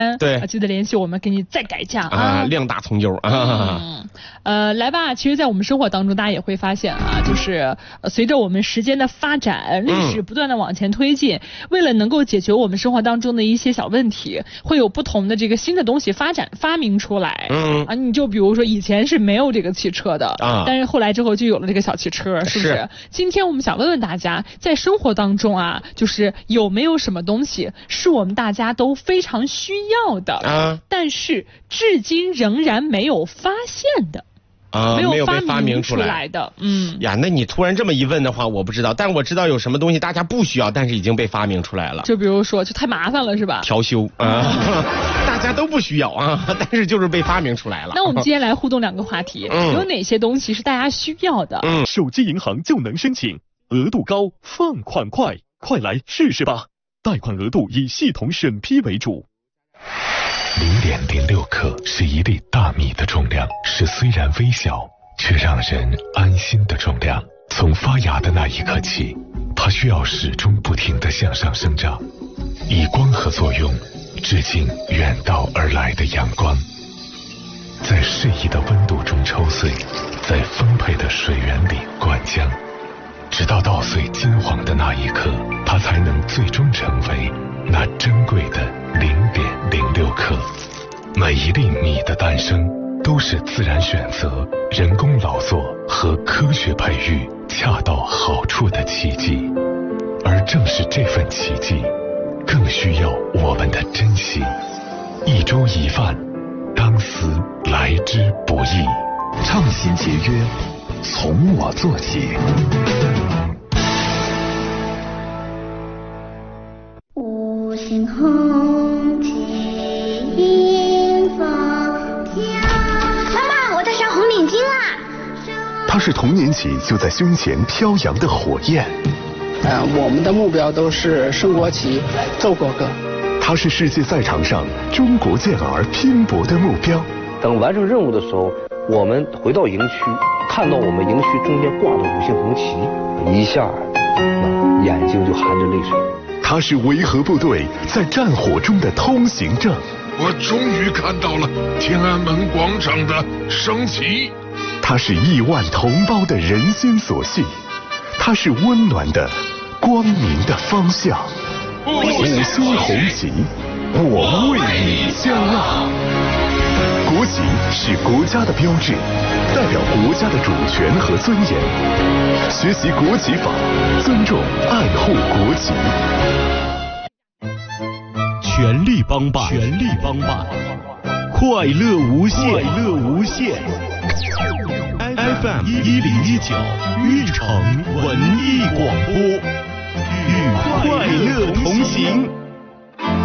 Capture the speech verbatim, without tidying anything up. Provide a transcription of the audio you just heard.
对， 啊、记得联系我们，给你再改价啊， 啊量大从优啊。 嗯，呃，来吧，其实，在我们生活当中，大家也会发现啊，就是呃随着我们时间的发展，历史不断的往前推进，嗯、为了能够解决我们生活当中的一些小问题，会有不同的这个新的东西发展发明出来。嗯啊，你就比如说以前是没有这个汽车的啊，但是后来之后就有了这个小汽车，是不是？是。今天我们想问问大家，在生活当中啊，就是有没有什么东西是我们大家都非常需要的啊，但是至今仍然没有发现的。 啊， 没有被发明出来的，嗯呀，那你突然这么一问的话，我不知道，但是我知道有什么东西大家不需要，但是已经被发明出来了。 就比如说，就太麻烦了，是吧？ 调休啊，大家都不需要啊，但是就是被发明出来了。 那我们今天来互动两个话题，嗯、有哪些东西是大家需要的？ 嗯，手机银行就能申请，额度高，放款快，快来试试吧！贷款额度以系统审批为主。 零点零六克是一粒大米的重量，是虽然微小却让人安心的重量。从发芽的那一刻起，它需要始终不停地向上生长，以光合作用致敬远道而来的阳光，在适宜的温度中抽穗，在丰沛的水源里灌浆，直到稻穗金黄的那一刻，它才能最终成为那珍贵的零点零六克。每一粒米的诞生都是自然选择、人工劳作和科学培育恰到好处的奇迹，而正是这份奇迹更需要我们的珍惜。一粥一饭，当思来之不易， 畅行节约，从我做起。 五星红旗迎风飘。妈妈，我戴上红领巾啦！ 它是童年起就在胸前飘扬的火焰。 呃，我们的目标都是升国旗、奏国歌。 它是世界赛场上中国健儿拼搏的目标。 等完成任务的时候，我们回到营区，看到我们营区中间挂着五星红旗，一下，那眼睛就含着泪水。 它是维和部队在战火中的通行证。 我终于看到了天安门广场的升旗。 它是亿万同胞的人心所系，它是温暖的、光明的方向。五星红旗，我为你骄傲。国旗是国家的标志，代表国家的主权和尊严。学习国旗法，尊重爱护国旗。 全力帮办，全力帮办，快乐无限，快乐无限。F M 一零一九玉城文艺广播，与快乐同行。